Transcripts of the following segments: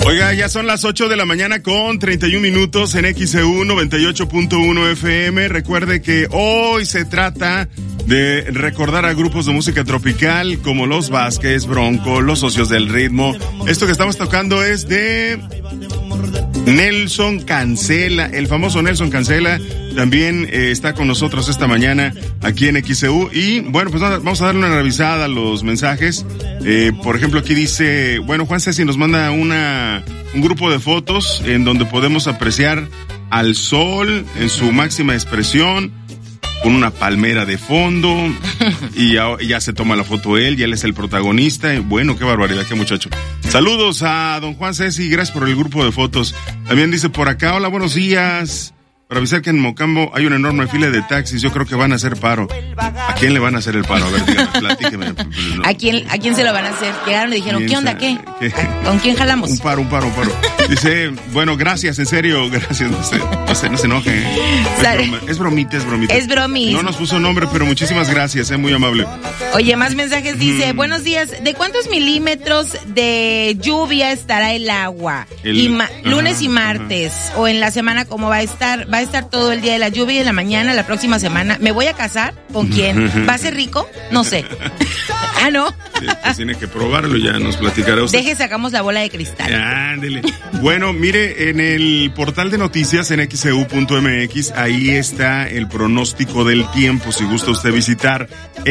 Oiga, ya son las 8 de la mañana con 31 minutos en XEU 98.1 FM. Recuerde que hoy se trata de recordar a grupos de música tropical como Los Vázquez, Bronco, Los Socios del Ritmo. Esto que estamos tocando es de Nelson Cancela, el famoso Nelson Cancela. También está con nosotros esta mañana aquí en XEU. Y bueno, pues vamos a darle una revisada a los mensajes. Por ejemplo, aquí dice, bueno, Juan Ceci nos manda un grupo de fotos en donde podemos apreciar al sol en su máxima expresión, con una palmera de fondo, y ya se toma la foto él es el protagonista. Y bueno, qué barbaridad, qué muchacho. Saludos a don Juan Ceci, gracias por el grupo de fotos. También dice por acá, hola, buenos días. Para avisar que en Mocambo hay una enorme fila de taxis, yo creo que van a hacer paro. ¿A quién le van a hacer el paro? A ver, dígame, platíqueme. No. ¿A quién se lo van a hacer? Llegaron y dijeron, ¿qué onda, qué? ¿Con quién jalamos? Un paro. Dice, bueno, gracias, en serio, gracias, no se enoje. Es bromita. Es bromis. No nos puso nombre, pero muchísimas gracias, muy amable. Oye, más mensajes, dice, buenos días, ¿de cuántos milímetros de lluvia estará el agua? Lunes y martes, o en la semana, ¿cómo va a estar? Va a estar todo el día de la lluvia y en la mañana, la próxima semana. ¿Me voy a casar? ¿Con quién? ¿Va a ser rico? No sé. Ah, ¿no? Sí, pues tiene que probarlo, ya nos platicará usted. Sacamos la bola de cristal. Ándele. Bueno, mire, en el portal de noticias en xeu.mx, ahí está el pronóstico del tiempo, si gusta usted visitar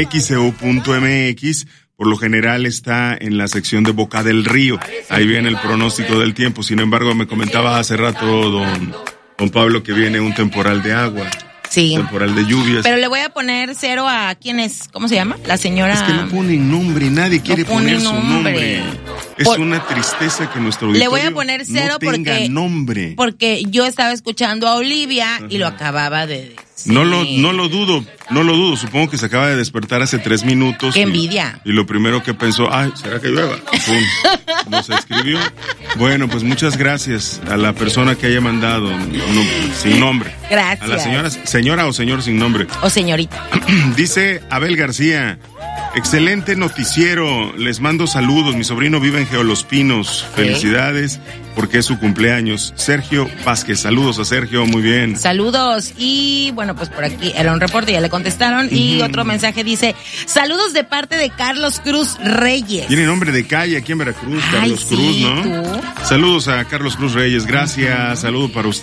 xeu.mx. Por lo general está en la sección de Boca del Río. Ahí viene el pronóstico del tiempo. Sin embargo, me comentaba hace rato don Pablo que viene un temporal de agua. Sí. Temporal de lluvias. Pero le voy a poner 0 a ¿quién es? ¿Cómo se llama? La señora. Es que no ponen nombre, nadie quiere poner su nombre. Es una tristeza que nuestro auditorio le voy a poner 0 no tenga nombre. Porque yo estaba escuchando a Olivia y lo acaba de decir. No lo dudo. Supongo que se acaba de despertar hace 3 minutos. ¡Qué envidia! Y lo primero que pensó, ¿será que llueva? ¡Pum! No se escribió. Bueno, pues muchas gracias a la persona que haya mandado sin nombre. Gracias. A la señora o señor sin nombre. O señorita. Dice Abel García, excelente noticiero, les mando saludos, mi sobrino vive en Los Pinos, felicidades porque es su cumpleaños. Sergio Vázquez, saludos a Sergio, muy bien. Saludos, y bueno, pues por aquí era un reporte, ya le contestaron, y otro mensaje dice, saludos de parte de Carlos Cruz Reyes. Tiene nombre de calle aquí en Veracruz, Carlos Cruz, ¿no? ¿Tú? Saludos a Carlos Cruz Reyes, gracias, saludo para usted.